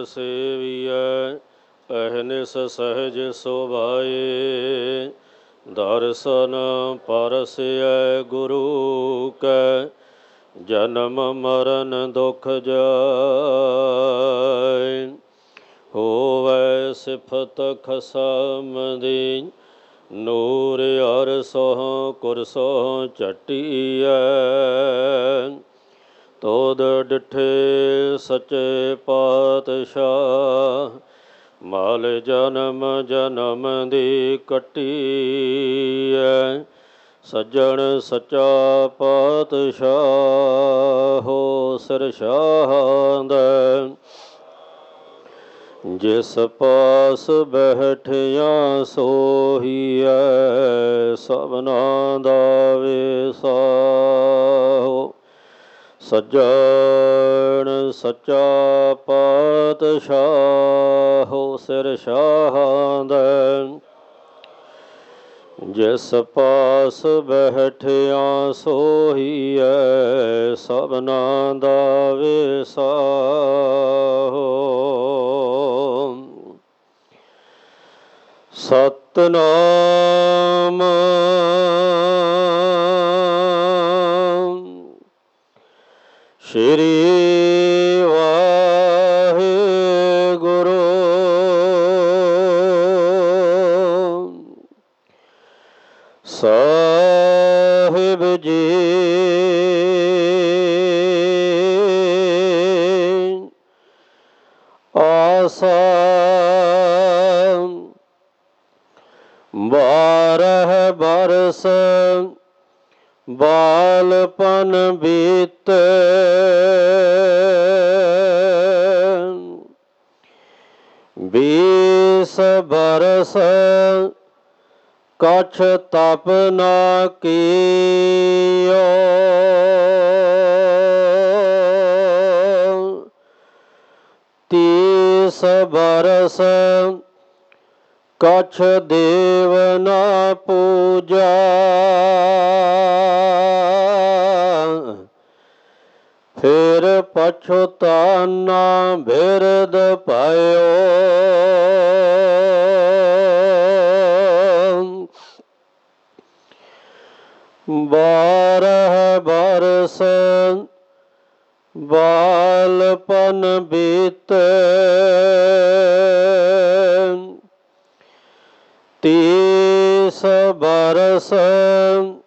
ਸੇਵੀਐ ਅਹਨਿਸ ਸਹਿਜ ਸੁਭਾਏ। ਦਰਸ਼ਨ ਪਰਸਿਐ ਗੁਰੂ ਕੈ ਜਨਮ ਮਰਨ ਦੁਖ ਜਾਇ। ਹੋਵੈ ਸਿਫਤ ਖਸਮ ਦੀ ਨੂਰ ਅਰਸੋਂ ਕੁਰਸੋਂ ਝਟੀਐ। ਤੋਦ ਡਿਠੇ ਸੱਚੇ ਪਾਤਸ਼ਾਹ ਮਲ ਜਨਮ ਜਨਮ ਦੀ ਕੱਟੀਐ। ਸੱਜਣ ਸੱਚਾ ਪਾਤਸ਼ਾਹ ਹੋ ਸਿਰ ਸ਼ਾਹਾਂ ਦਾ। ਜਿਸ ਪਾਸ ਬੈਠਿਆ ਸੋਹੀਐ ਸਭਨਾਂ ਦਾ ਵਿਸਾਹੋ। ਸੱਜਣ ਸੱਚਾ ਪਾਤਸ਼ਾਹ ਹੋ ਸਿਰ ਸ਼ਾਹਾਂ ਦਾ। ਜਿਸ ਪਾਸ ਬੈਠਿਆ ਸੋਹੀਐ ਸਭਨਾਂ ਦਾ ਵਿਸਾਹੋ। ਸਤਿਨਾਮ ਸ਼੍ਰੀ ਵਾਹਿਗੁਰੂ। ਸਾਹਿਬ ਜੀ ਆਸਾ 12 ਬਰਸ ਬਾਲਪਨ ਬੀਤੇ। 20 ਬਰਸ ਕਛ ਤਪ ਨ ਕੀਓ। 30 ਬਰਸ ਕਛ ਦੇਵ ਨ ਪੂਜਾ। ਫਿਰ ਪਛੁਤਾਨਾ ਬਿਰਦ ਪਾਇਓ। 12 ਬਰਸ ਬਾਲਪਨ ਬੀਤੇ। 30 ਬਰਸ